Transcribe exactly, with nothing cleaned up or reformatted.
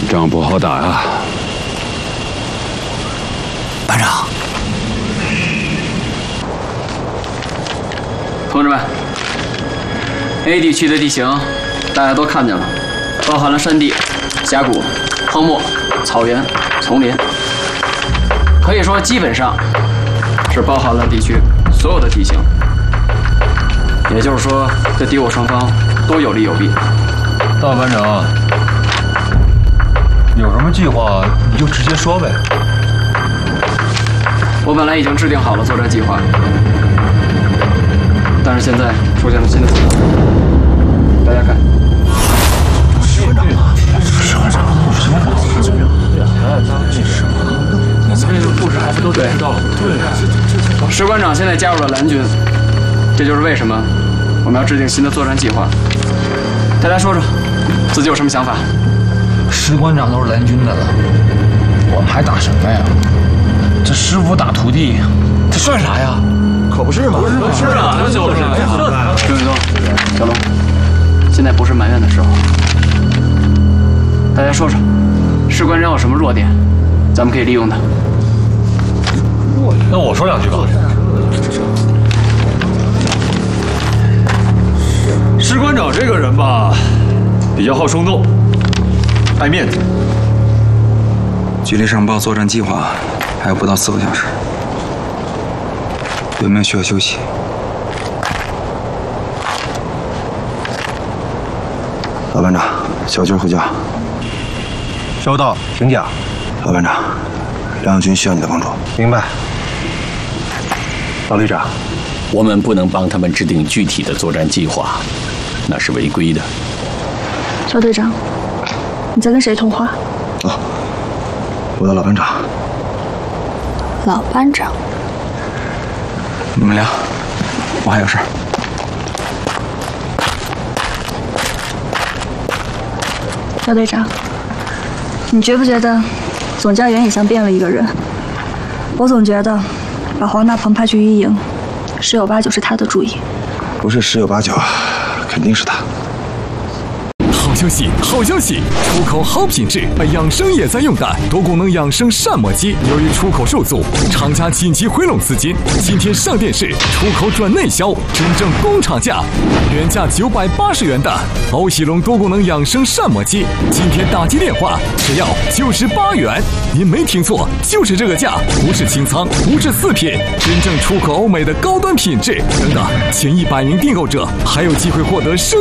仗不好打呀。 班长， 同志们 ，A 地区的地形大家都看见了，包含了山地、峡谷、荒漠、草原、丛林，可以说基本上是包含了地区所有的地形。也就是说，对敌我双方都有利有弊。 大班长，有什么计划你就直接说呗。 我本来已经制定好了作战计划，但是现在出现了新的情况。大家看， 士官长啊，士官长，士官长，士官长，对啊，这是什么？你这个故事还不都知道？对， 士官长现在加入了蓝军，这就是为什么我们要制定新的作战计划。大家说说，自己有什么想法？ 士官长都是蓝军的了，我们还打什么呀？这师傅打徒弟，这算啥呀？ 可不是嘛！ 是啊，那就是。 刘宇东、小龙，现在不是埋怨的时候。大家说说，士官长有什么弱点，咱们可以利用的。 那我说两句吧。士官长这个人吧，比较好冲动，爱面子。 距离上报作战计划还有不到四个小时，有没有需要休息？ 老班长，小军回家。 收到，请讲。 老班长，梁永军需要你的帮助。 明白。老旅长， 我们不能帮他们制定具体的作战计划，那是违规的。 小队长，你在跟谁通话？ 哦，我的老班长。 老班长。 你们聊，我还有事儿。 小队长，你觉不觉得总教员也像变了一个人？我总觉得把黄大鹏派去一营，十有八九是他的主意。 不是十有八九，肯定是他。 好消息，好消息！出口好品质，养生也在用的多功能养生膳魔机，由于出口受阻，厂家紧急回笼资金，今天上电视，出口转内销，真正工厂价，原价九百八十元的欧喜龙多功能养生膳魔机，今天打击电话只要九十八元。您没听错，就是这个价，不是清仓，不是四品，真正出口欧美的高端品质。等等，前一百名订购者还有机会获得生。